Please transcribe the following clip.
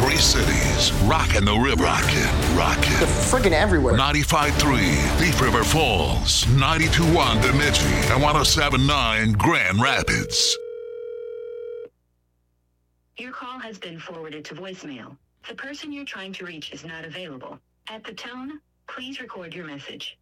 Three cities, rockin' the river. Rockin'. Friggin' everywhere. 95.3 Thief River Falls, 92.1 Bemidji, and 107.9 Grand Rapids. Your call has been forwarded to voicemail. The person you're trying to reach is not available. At the tone, please record your message.